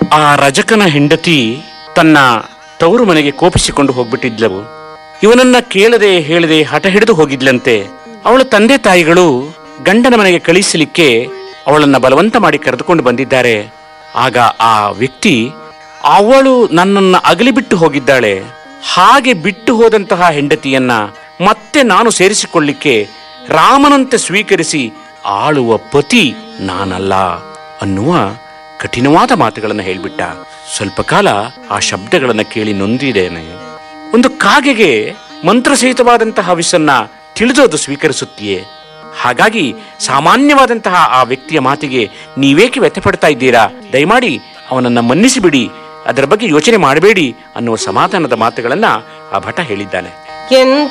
ಆ ರಜಕನ ಹೆಂಡತಿ ತನ್ನ ತವರು ಮನೆಗೆ ಕೋಪಿಸಿಕೊಂಡು ಹೋಗ್ಬಿಟ್ಟಿದ್ಲವು. ಇವನನ್ನ ಕೇಳದೆ ಹೇಳದೆ ಹಠ ಹಿಡಿದು ಹೋಗಿದ್ಲಂತೆ. ಅವಳ ತಂದೆ ತಾಯಿಗಳು ಗಂಡನ ಮನೆಗೆ ಕಳಿಸಲಿಕ್ಕೆ ಅವಳನ್ನ ಬಲವಂತ ಮಾಡಿ ಕರೆದುಕೊಂಡು ಬಂದಿದ್ದಾರೆ. ಆಗ ಆ ವ್ಯಕ್ತಿ, ಅವಳು ನನ್ನನ್ನ ಅಗಲಿ ಬಿಟ್ಟು ಹೋಗಿದ್ದಾಳೆ, ಹಾಗೆ ಬಿಟ್ಟು ಹೋದಂತಹ ಹೆಂಡತಿಯನ್ನ ಮತ್ತೆ ನಾನು ಸೇರಿಸಿಕೊಳ್ಳಿಕ್ಕೆ ರಾಮನಂತೆ ಸ್ವೀಕರಿಸಿ ಆಳುವ ಪತಿ ನಾನಲ್ಲ ಅನ್ನುವ ಕಠಿಣವಾದ ಮಾತುಗಳನ್ನು ಹೇಳ್ಬಿಟ್ಟ. ಸ್ವಲ್ಪ ಕಾಲ ಆ ಶಬ್ದಗಳನ್ನು ಕೇಳಿ ನೊಂದಿದ್ದೇನೆ. ಒಂದು ಕಾಗೆಗೆ ಮಂತ್ರಸಹಿತವಾದಂತಹ ಹವಿಸ್ಸನ್ನ ತಿಳಿದೋದು ಸ್ವೀಕರಿಸುತ್ತೀಯೇ? ಹಾಗಾಗಿ ಸಾಮಾನ್ಯವಾದಂತಹ ಆ ವ್ಯಕ್ತಿಯ ಮಾತಿಗೆ ನೀವೇಕೆ ವ್ಯಥೆಪಡ್ತಾ ಇದ್ದೀರಾ? ದಯಮಾಡಿ ಅವನನ್ನ ಮನ್ನಿಸಿಬಿಡಿ, ಅದರ ಬಗ್ಗೆ ಯೋಚನೆ ಮಾಡಬೇಡಿ ಅನ್ನುವ ಸಮಾಧಾನದ ಮಾತುಗಳನ್ನ ಆ ಭಟ ಹೇಳಿದ್ದಾನೆ.